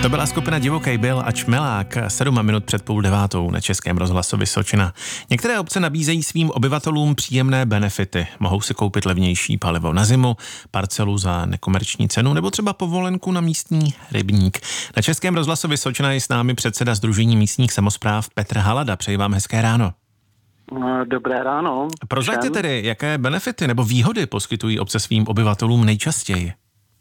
To byla skupina Divokej byl a Čmelák 7 minut před 8:30 na Českém rozhlasu Vysočina. Některé obce nabízejí svým obyvatelům příjemné benefity. Mohou si koupit levnější palivo na zimu, parcelu za nekomerční cenu nebo třeba povolenku na místní rybník. Na Českém rozhlasu Vysočina je s námi předseda Sdružení místních samospráv Petr Halada. Přeji vám hezké ráno. Dobré ráno. Prozraďte tedy, jaké benefity nebo výhody poskytují obce svým obyvatelům nejčastěji?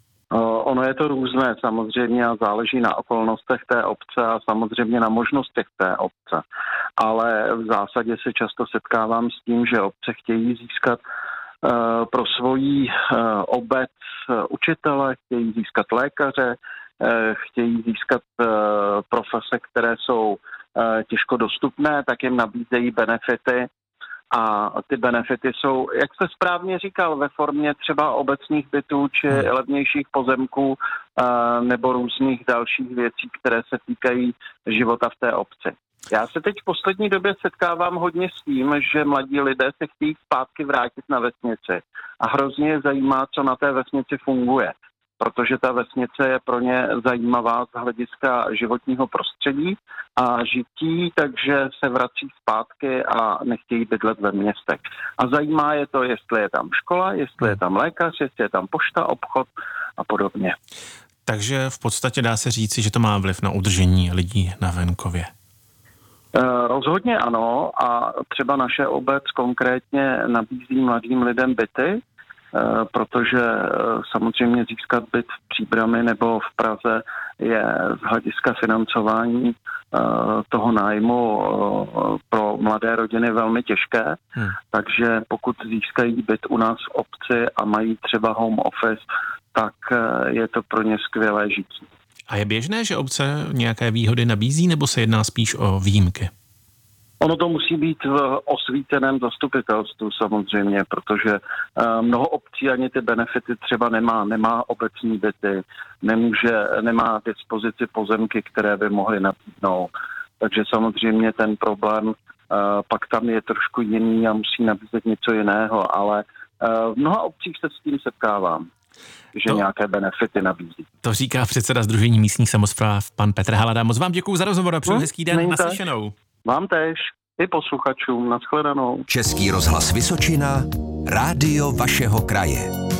Ono je to různé samozřejmě a záleží na okolnostech té obce a samozřejmě na možnostech té obce. Ale v zásadě se často setkávám s tím, že obce chtějí získat pro svoji obec učitele, chtějí získat lékaře, chtějí získat profese, které jsou těžko dostupné, tak jim nabízejí benefity. A ty benefity jsou, jak se správně říkal, ve formě třeba obecních bytů či levnějších pozemků nebo různých dalších věcí, které se týkají života v té obci. Já se teď v poslední době setkávám hodně s tím, že mladí lidé se chtějí zpátky vrátit na vesnici a hrozně je zajímá, co na té vesnici funguje. Protože ta vesnice je pro ně zajímavá z hlediska životního prostředí a žití, takže se vrací zpátky a nechtějí bydlet ve městech. A zajímá je to, jestli je tam škola, jestli je tam lékař, jestli je tam pošta, obchod a podobně. Takže v podstatě dá se říci, že to má vliv na udržení lidí na venkově. Rozhodně ano a třeba naše obec konkrétně nabízí mladým lidem byty, protože samozřejmě získat byt v Příbrami nebo v Praze je z hlediska financování toho nájmu pro mladé rodiny velmi těžké. Takže pokud získají byt u nás v obci a mají třeba home office, tak je to pro ně skvělé žití. A je běžné, že obce nějaké výhody nabízí, nebo se jedná spíš o výjimky? Ono to musí být v osvíceném zastupitelstvu samozřejmě, protože mnoho obcí ani ty benefity třeba nemá obecní byty, nemá dispozici pozemky, které by mohly nabídnout. Takže samozřejmě ten problém pak tam je trošku jiný a musí nabízet něco jiného, ale v mnoha obcích se s tím setkávám, že nějaké benefity nabízí. To říká předseda Sdružení místních samospráv pan Petr Halada. Moc vám děkuju za rozhovor a přeju hezký den, naslyšenou. Vám též. I posluchačům, nashledanou. Český rozhlas Vysočina, rádio vašeho kraje.